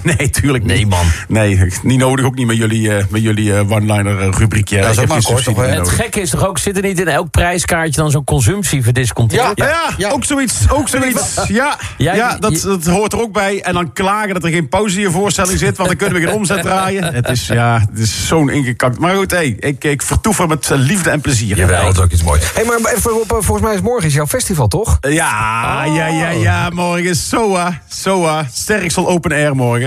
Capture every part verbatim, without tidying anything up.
Nee, tuurlijk niet. Nee, man. Nee, niet nodig, ook niet met jullie, uh, met jullie uh, one-liner uh, rubriekje. Ja, dat is ook maar kort, toch? Het gekke is toch ook, zit er niet in elk prijskaartje dan zo'n consumptie verdisconteerd? Ja, ja, ja, ja, ook zoiets. Ook zoiets. Ja, ja, ja dat, dat hoort er ook bij. En dan klagen dat er geen pauze in je voorstelling zit, want dan kunnen we geen omzet draaien. Het is, ja, het is zo'n ingekakt. Maar goed, hey, ik, ik vertoef er met liefde en plezier. Jawel, dat is ook iets moois. Hé, hey, maar even op, volgens mij is morgen is jouw festival, toch? Ja, oh. ja, ja, ja. Morgen is S O A. S O A. Sterksel Open Air morgen.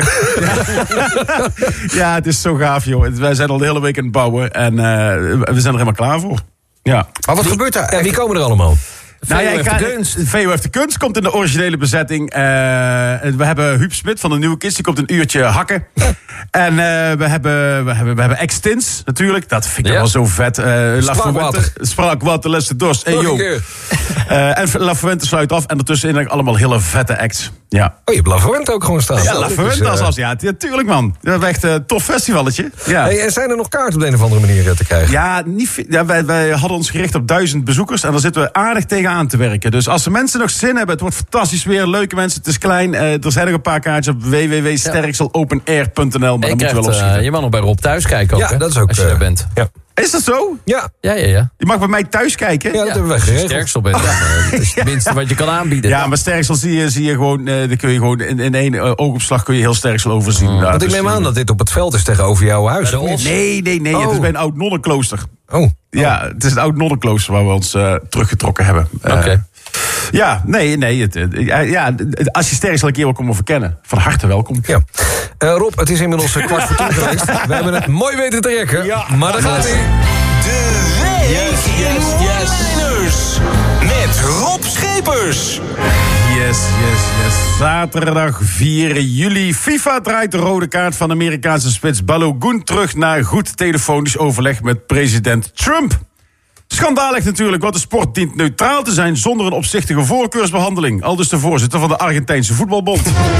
ja. ja, het is zo gaaf, joh. Wij zijn al de hele week aan het bouwen. En uh, we zijn er helemaal klaar voor. Ja. Maar wat wie, gebeurt daar? Ja, wie komen er allemaal? Nou ja, ik ga, de kunst. V O F de Kunst komt in de originele bezetting. Uh, we hebben Huub Smit van de Nieuwe Kist. Die komt een uurtje hakken. En uh, we hebben, we hebben, we hebben Extins natuurlijk. Dat vind ik ja. wel zo vet. Uh, Spraakwater. Spraakwater, les de dorst. Hey, yo. Uh, en La Fuente sluit af. En ertussenin allemaal hele vette acts. Ja. Oh, je hebt La Fuente ook gewoon staan. Ja, La Fuente dus, uh... als ja, tuurlijk man. Dat is echt een tof festivalletje. Ja. Hey, en zijn er nog kaarten op de een of andere manier te krijgen? Ja, niet, ja wij, wij hadden ons gericht op duizend bezoekers. En daar zitten we aardig tegenaan te werken. Dus als de mensen nog zin hebben, het wordt fantastisch weer. Leuke mensen, het is klein. Uh, er zijn nog een paar kaartjes op w w w punt sterkselopenair punt n l. Maar dan moet je wel opschieten. Uh, je mag nog bij Rob thuis kijken ook, ja, hè? Dat is ook, als je uh, daar bent. Ja. Is dat zo? Ja. Ja, ja, ja. Je mag bij mij thuis kijken? Ja, dat ja, hebben wij geregeld. Sterksel bent. Ja, dat is het minste wat je kan aanbieden. Ja, maar Sterksel zie je, zie je gewoon, uh, dan kun je gewoon in, in één uh, oogopslag kun je heel Sterksel overzien. Mm. Nou, Want ik dus, neem aan dat dit op het veld is tegenover jouw huis. Nee, nee, nee. Oh. Het is bij een oud nonnenklooster. Oh. oh. Ja, het is een oud nonnenklooster waar we ons uh, teruggetrokken hebben. Oké. Okay. Uh, Ja, nee, nee. Het, uh, ja, als je Sterksel een keer wil komen verkennen, van harte welkom. Ja. Uh, Rob, het is inmiddels kwart voor tien geweest. We hebben het mooi weten te rekken. Ja. Maar daar gaat hij. De week yes, yes, yes. Met Rob Schepers. Yes, yes, yes. Zaterdag vier juli. FIFA draait de rode kaart van Amerikaanse spits Balogun terug naar goed telefonisch overleg met president Trump. Schandalig natuurlijk, want de sport dient neutraal te zijn zonder een opzichtige voorkeursbehandeling. Aldus de voorzitter van de Argentijnse voetbalbond.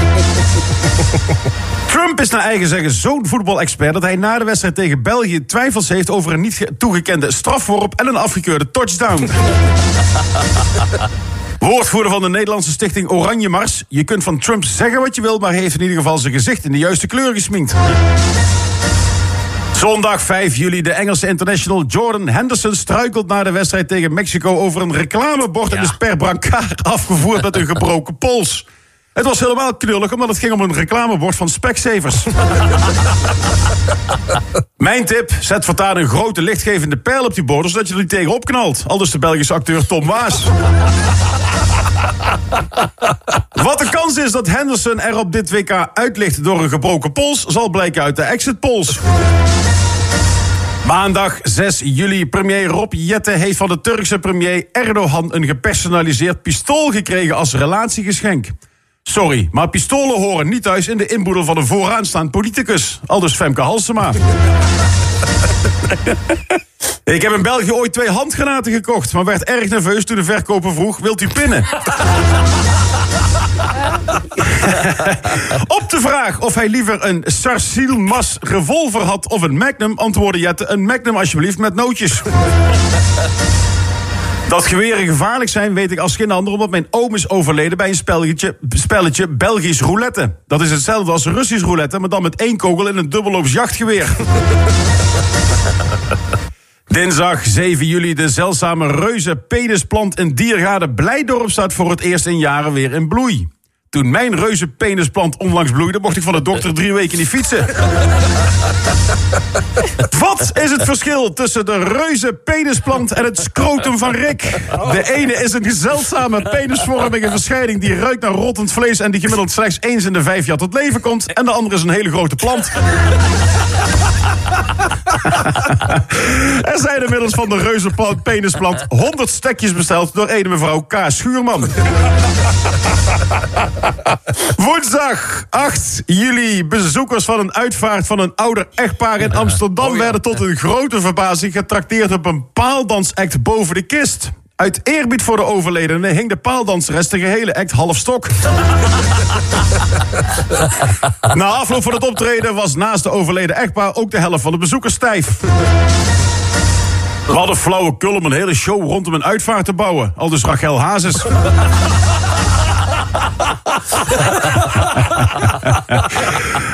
Trump is naar eigen zeggen zo'n voetbalexpert dat hij na de wedstrijd tegen België twijfels heeft over een niet toegekende strafworp en een afgekeurde touchdown. Woordvoerder van de Nederlandse stichting Oranje Mars. Je kunt van Trump zeggen wat je wil, maar hij heeft in ieder geval zijn gezicht in de juiste kleur gesminkt. Zondag vijf juli, de Engelse international Jordan Henderson struikelt na de wedstrijd tegen Mexico over een reclamebord ja. en is per brancard afgevoerd met een gebroken pols. Het was helemaal knullig, omdat het ging om een reclamebord van Specsavers. Mijn tip, zet voortaan een grote lichtgevende pijl op die borden, zodat je er niet tegenop knalt. Aldus de Belgische acteur Tom Waas. Wat de kans is dat Henderson er op dit W K uitlicht door een gebroken pols, zal blijken uit de exit polls. Maandag zes juli, premier Rob Jetten heeft van de Turkse premier Erdogan een gepersonaliseerd pistool gekregen als relatiegeschenk. Sorry, maar pistolen horen niet thuis in de inboedel van een vooraanstaand politicus. Aldus Femke Halsema. Ik heb in België ooit twee handgranaten gekocht, maar werd erg nerveus toen de verkoper vroeg, wilt u pinnen? Op de vraag of hij liever een Sarsil Mas revolver had of een Magnum, antwoordde Jette, een Magnum alsjeblieft met nootjes. Dat geweren gevaarlijk zijn weet ik als geen ander, omdat mijn oom is overleden bij een spelletje, spelletje Belgisch roulette. Dat is hetzelfde als Russisch roulette, maar dan met één kogel in een dubbelloops jachtgeweer. Dinsdag zeven juli, de zeldzame reuze penisplant in Diergaarde Blijdorp staat voor het eerst in jaren weer in bloei. Toen mijn reuze penisplant onlangs bloeide, mocht ik van de dokter drie weken niet fietsen. Wat is het verschil tussen de reuze penisplant en het scrotum van Rick? De ene is een zeldzame penisvormige verschijning die ruikt naar rottend vlees en die gemiddeld slechts eens in de vijf jaar tot leven komt. En de andere is een hele grote plant. Er zijn inmiddels van de reuze penisplant honderd stekjes besteld door ene mevrouw K. Schuurman. Woensdag acht juli. Bezoekers van een uitvaart van een ouder echtpaar in Amsterdam oh ja. werden tot een grote verbazing getrakteerd op een paaldansact boven de kist. Uit eerbied voor de overledene hing de paaldanseres de gehele act half stok. Na afloop van het optreden was naast de overleden echtpaar ook de helft van de bezoekers stijf. We hadden flauwekul om een hele show rondom een uitvaart te bouwen. Aldus Rachel